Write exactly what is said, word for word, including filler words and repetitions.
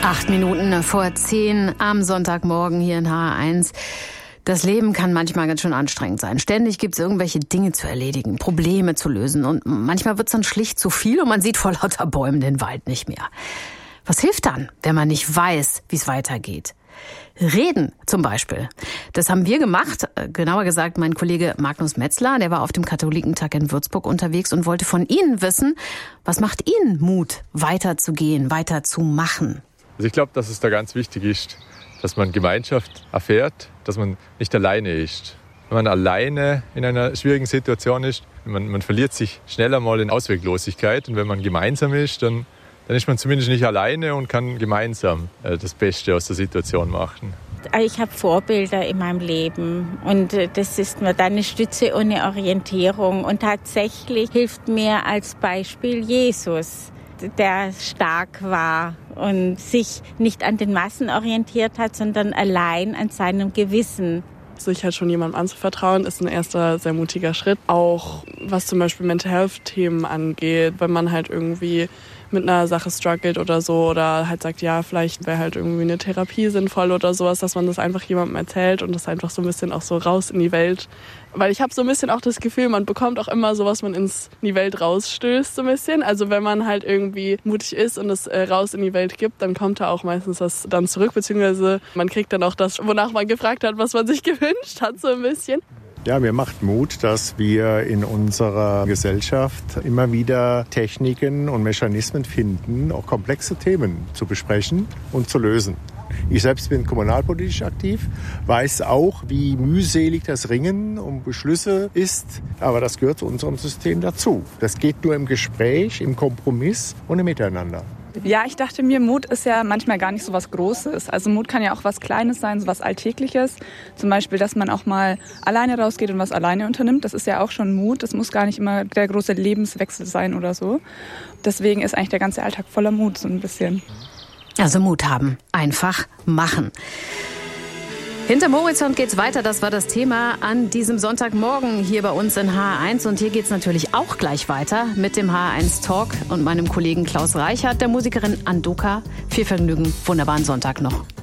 Acht Minuten vor zehn am Sonntagmorgen hier in H eins. Das Leben kann manchmal ganz schön anstrengend sein. Ständig gibt es irgendwelche Dinge zu erledigen, Probleme zu lösen. Und manchmal wird es dann schlicht zu viel und man sieht vor lauter Bäumen den Wald nicht mehr. Was hilft dann, wenn man nicht weiß, wie es weitergeht? Reden zum Beispiel. Das haben wir gemacht. Genauer gesagt, mein Kollege Magnus Metzler, der war auf dem Katholikentag in Würzburg unterwegs und wollte von Ihnen wissen, was macht Ihnen Mut, weiterzugehen, weiterzumachen? Also ich glaube, dass es da ganz wichtig ist, dass man Gemeinschaft erfährt, dass man nicht alleine ist. Wenn man alleine in einer schwierigen Situation ist, man, man verliert sich schneller mal in Ausweglosigkeit. Und wenn man gemeinsam ist, dann, dann ist man zumindest nicht alleine und kann gemeinsam äh, das Beste aus der Situation machen. Ich habe Vorbilder in meinem Leben und das ist mir dann eine Stütze und eine Orientierung. Und tatsächlich hilft mir als Beispiel Jesus, der stark war und sich nicht an den Massen orientiert hat, sondern allein an seinem Gewissen. Sich halt schon jemandem anzuvertrauen, ist ein erster sehr mutiger Schritt. Auch was zum Beispiel Mental Health Themen angeht, wenn man halt irgendwie mit einer Sache struggelt oder so oder halt sagt, ja, vielleicht wäre halt irgendwie eine Therapie sinnvoll oder sowas, dass man das einfach jemandem erzählt und das einfach so ein bisschen auch so raus in die Welt. Weil ich habe so ein bisschen auch das Gefühl, man bekommt auch immer so, was man ins, in die Welt rausstößt, so ein bisschen. Also wenn man halt irgendwie mutig ist und es äh, raus in die Welt gibt, dann kommt da auch meistens das dann zurück, beziehungsweise man kriegt dann auch das, wonach man gefragt hat, was man sich gewünscht hat, so ein bisschen. Ja, mir macht Mut, dass wir in unserer Gesellschaft immer wieder Techniken und Mechanismen finden, auch komplexe Themen zu besprechen und zu lösen. Ich selbst bin kommunalpolitisch aktiv, weiß auch, wie mühselig das Ringen um Beschlüsse ist, aber das gehört zu unserem System dazu. Das geht nur im Gespräch, im Kompromiss und im Miteinander. Ja, ich dachte mir, Mut ist ja manchmal gar nicht so was Großes. Also Mut kann ja auch was Kleines sein, so was Alltägliches. Zum Beispiel, dass man auch mal alleine rausgeht und was alleine unternimmt. Das ist ja auch schon Mut. Das muss gar nicht immer der große Lebenswechsel sein oder so. Deswegen ist eigentlich der ganze Alltag voller Mut, so ein bisschen. Also Mut haben, einfach machen. Hinterm Horizont geht's weiter. Das war das Thema an diesem Sonntagmorgen hier bei uns in H eins. Und hier geht's natürlich auch gleich weiter mit dem H eins Talk und meinem Kollegen Klaus Reichert, der Musikerin Andoka. Viel Vergnügen, wunderbaren Sonntag noch.